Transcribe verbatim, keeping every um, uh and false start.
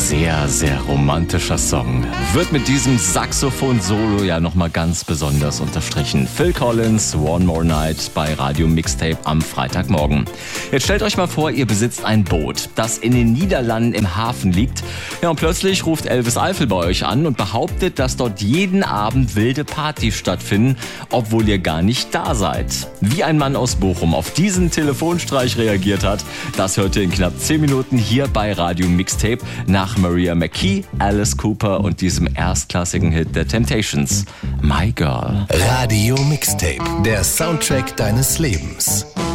sehr, sehr romantischer Song. Wird mit diesem Saxophon-Solo ja nochmal ganz besonders unterstrichen. Phil Collins, One More Night bei Radio Mixtape am Freitagmorgen. Jetzt stellt euch mal vor, ihr besitzt ein Boot, das in den Niederlanden im Hafen liegt. Ja, und plötzlich ruft Elvis Eifel bei euch an und behauptet, dass dort jeden Abend wilde Partys stattfinden, obwohl ihr gar nicht da seid. Wie ein Mann aus Bochum auf diesen Telefonstreich reagiert hat, das hört ihr in knapp zehn Minuten hier bei Radio Mixtape nach Maria McKee, Alice Cooper und diesem erstklassigen Hit der Temptations, My Girl. Radio Mixtape, der Soundtrack deines Lebens.